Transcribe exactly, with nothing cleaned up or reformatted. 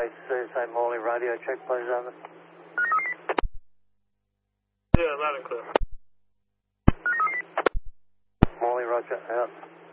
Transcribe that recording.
Base C S A Morley radio check, please, over. Yeah, loud and clear. Morley, roger, out.